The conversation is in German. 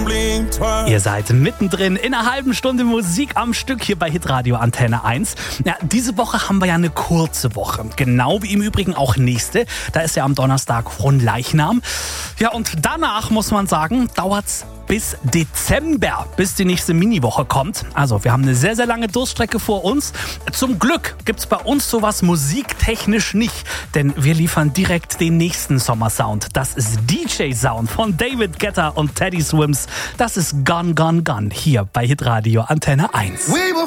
blink twice. Ihr seid mittendrin in einer halben Stunde Musik am Stück hier bei Hitradio Antenne 1. Ja, diese Woche haben wir ja eine kurze Woche. Genau wie im Übrigen auch nächste. Da ist ja am Donnerstag Fronleichnam. Ja, und danach muss man sagen, dauert's bis Dezember, bis die nächste Miniwoche kommt. Also wir haben eine sehr, sehr lange Durststrecke vor uns. Zum Glück gibt's bei uns sowas musiktechnisch nicht, denn wir liefern direkt den nächsten Sommersound. Das ist DJ-Sound von David Guetta und Teddy Swims. Das ist Gone, Gone, Gone hier bei Hitradio Antenne 1. We were